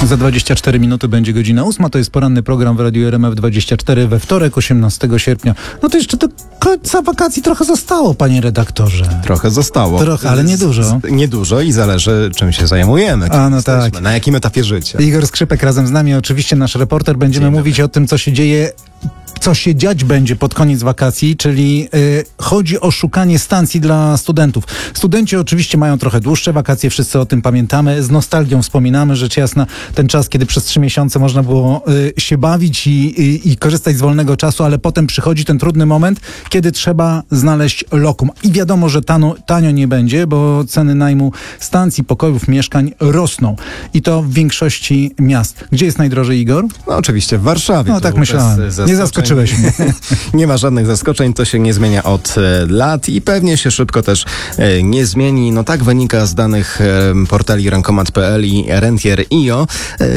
Za 24 minuty będzie godzina 8. To jest poranny program w Radiu RMF24 we wtorek, 18 sierpnia. No to jeszcze do końca wakacji trochę zostało, panie redaktorze. Trochę zostało. Trochę, ale niedużo. Niedużo i zależy, czym się zajmujemy. A, no tak. Na jakim etapie życia. Igor Skrzypek razem z nami, oczywiście nasz reporter. Będziemy mówić o tym, co się dzieje, co się dziać będzie pod koniec wakacji, czyli chodzi o szukanie stacji dla studentów. Studenci oczywiście mają trochę dłuższe wakacje, wszyscy o tym pamiętamy. Z nostalgią wspominamy, rzecz jasna, ten czas, kiedy przez 3 miesiące można było się bawić i korzystać z wolnego czasu, ale potem przychodzi ten trudny moment, kiedy trzeba znaleźć lokum. I wiadomo, że tanio nie będzie, bo ceny najmu stacji, pokojów, mieszkań rosną. I to w większości miast. Gdzie jest najdrożej, Igor? No oczywiście w Warszawie. No tak myślałem. Nie zaskoczyłeś mnie. Nie ma żadnych zaskoczeń, to się nie zmienia od lat i pewnie się szybko też nie zmieni. No tak wynika z danych portali Rankomat.pl i Rentier.io.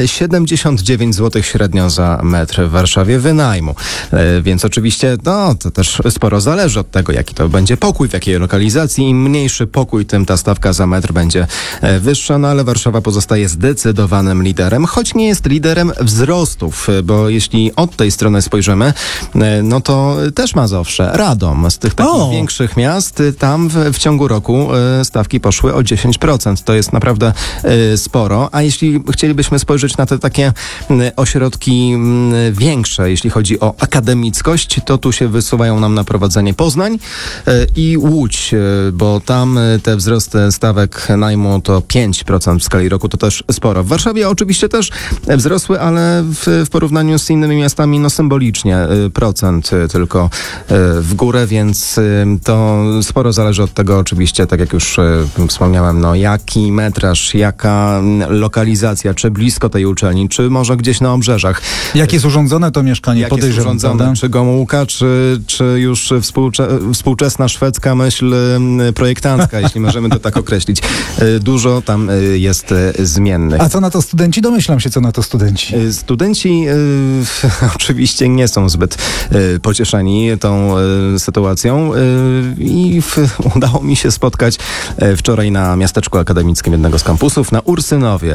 79 zł średnio za metr w Warszawie wynajmu. Więc oczywiście no, to też sporo zależy od tego, jaki to będzie pokój, w jakiej lokalizacji. Im mniejszy pokój, tym ta stawka za metr będzie wyższa, no ale Warszawa pozostaje zdecydowanym liderem, choć nie jest liderem wzrostów, bo jeśli od tej strony spojrzymy, no to też Mazowsze, Radom, z tych takich większych miast, tam w ciągu roku stawki poszły o 10%. To jest naprawdę sporo. A jeśli chcielibyśmy spojrzeć na te takie ośrodki większe, jeśli chodzi o akademickość, to tu się wysuwają nam na prowadzenie Poznań i Łódź, bo tam te wzrosty stawek najmu to 5% w skali roku, to też sporo. W Warszawie oczywiście też wzrosły, ale w porównaniu z innymi miastami no symbolicznie procent tylko w górę, więc to sporo zależy od tego oczywiście, tak jak już wspomniałem, no jaki metraż, jaka lokalizacja, czy blisko tej uczelni, czy może gdzieś na obrzeżach. Jak jest urządzone to mieszkanie, jak jest urządzone, czy Gomułka, czy już współczesna szwedzka myśl projektancka, jeśli możemy to tak określić. Dużo tam jest zmiennych. A co na to studenci? Domyślam się, co na to studenci. Studenci oczywiście nie są zbyt pocieszeni tą sytuacją i udało mi się spotkać wczoraj na miasteczku akademickim jednego z kampusów, na Ursynowie,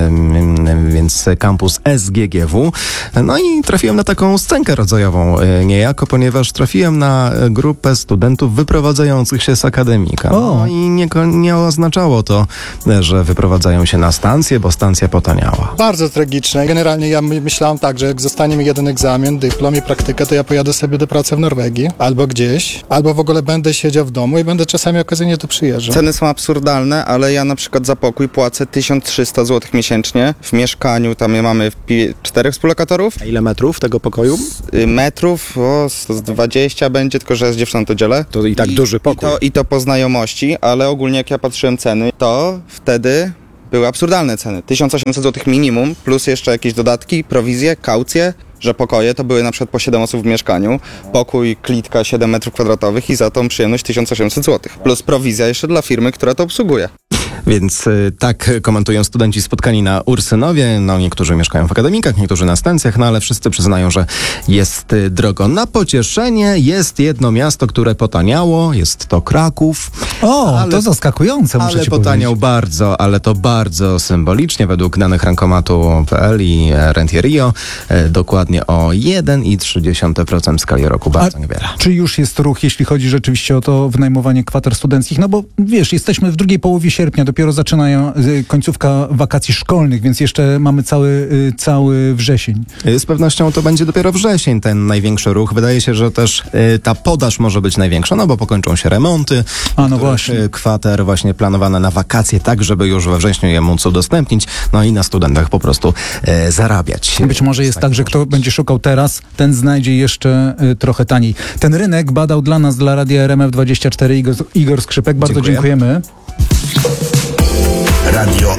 więc kampus SGGW. No i trafiłem na taką scenkę rodzajową niejako, ponieważ trafiłem na grupę studentów wyprowadzających się z akademika. No i nie oznaczało to, że wyprowadzają się na stację, bo stacja potaniała. Bardzo tragiczne. Generalnie ja myślałem tak, że jak zostanie mi jeden egzamin, dyplom i praktykę, to ja pojadę sobie do pracy w Norwegii albo gdzieś, albo w ogóle będę siedział w domu i będę czasami okazyjnie tu przyjeżdżał. Ceny są absurdalne, ale ja na przykład za pokój płacę 1300 zł miesięcznie. W mieszkaniu tam mamy 4 współlokatorów. A ile metrów tego pokoju? Metrów, z 20 będzie, tylko że z dziewczyną to dzielę. To i tak duży pokój. I to po znajomości, ale ogólnie jak ja patrzyłem ceny, to wtedy były absurdalne ceny. 1800 zł minimum, plus jeszcze jakieś dodatki, prowizje, kaucje, że pokoje to były na przykład po 7 osób w mieszkaniu, pokój, klitka 7 m2 i za tą przyjemność 1800 zł. Plus prowizja jeszcze dla firmy, która to obsługuje. Więc tak komentują studenci spotkani na Ursynowie. No niektórzy mieszkają w akademikach, niektórzy na stacjach, no ale wszyscy przyznają, że jest drogo. Na pocieszenie jest jedno miasto, które potaniało, jest to Kraków. To zaskakujące, muszę ci potaniał powiedzieć. bardzo, ale to bardzo symbolicznie, według danych Rankomatu.pl i Rentier.io, dokładnie o 1,3% w skali roku. Bardzo niewiele. Czy już jest ruch, jeśli chodzi rzeczywiście o to wynajmowanie kwater studenckich? No bo wiesz, jesteśmy w drugiej połowie sierpnia, dopiero zaczyna końcówka wakacji szkolnych, więc jeszcze mamy cały wrzesień. Z pewnością to będzie dopiero wrzesień ten największy ruch. Wydaje się, że też ta podaż może być największa, no bo pokończą się remonty. Właśnie. Kwater właśnie planowane na wakacje, tak żeby już we wrześniu je móc udostępnić, no i na studentach po prostu zarabiać. Być może jest tak, że kto będzie szukał teraz, ten znajdzie jeszcze trochę taniej. Ten rynek badał dla nas, dla Radia RMF24 Igor Skrzypek. Bardzo dziękujemy. Radio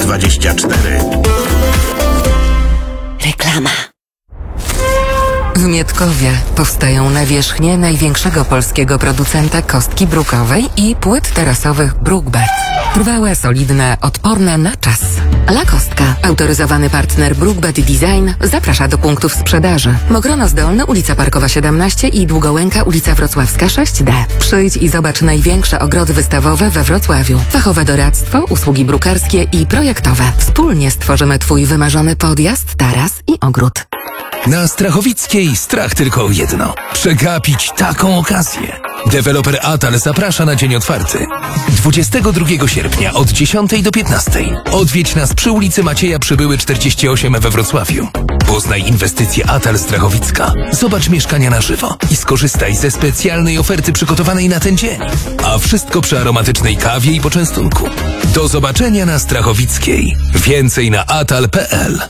RMF24. Reklama. W Mietkowie powstają nawierzchnie największego polskiego producenta kostki brukowej i płyt terasowych Brookbet. Trwałe, solidne, odporne na czas. La Kostka, autoryzowany partner Brookbet Design, zaprasza do punktów sprzedaży. Mogronos Dolny, ulica Parkowa 17 i Długołęka, ulica Wrocławska 6D. Przyjdź i zobacz największe ogrody wystawowe we Wrocławiu. Fachowe doradztwo, usługi brukarskie i projektowe. Wspólnie stworzymy Twój wymarzony podjazd, taras i ogród. Na Strachowickiej strach tylko o jedno. Przegapić taką okazję. Deweloper Atal zaprasza na dzień otwarty. 22 sierpnia od 10 do 15. Odwiedź nas przy ulicy Macieja Przybyły 48 we Wrocławiu. Poznaj inwestycje Atal Strachowicka. Zobacz mieszkania na żywo i skorzystaj ze specjalnej oferty przygotowanej na ten dzień. A wszystko przy aromatycznej kawie i poczęstunku. Do zobaczenia na Strachowickiej. Więcej na atal.pl.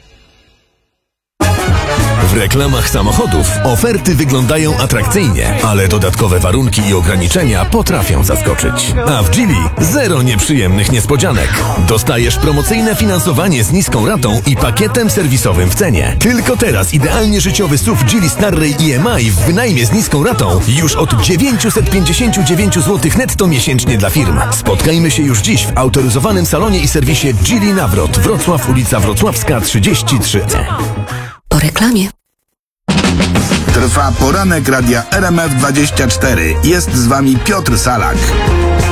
W reklamach samochodów oferty wyglądają atrakcyjnie, ale dodatkowe warunki i ograniczenia potrafią zaskoczyć. A w Geely zero nieprzyjemnych niespodzianek. Dostajesz promocyjne finansowanie z niską ratą i pakietem serwisowym w cenie. Tylko teraz idealnie życiowy SUV Geely Starray EMI w wynajmie z niską ratą już od 959 zł netto miesięcznie dla firm. Spotkajmy się już dziś w autoryzowanym salonie i serwisie Geely Nawrot, Wrocław, ulica Wrocławska 33E. Po reklamie. Trwa poranek radia RMF24. Jest z wami Piotr Salak.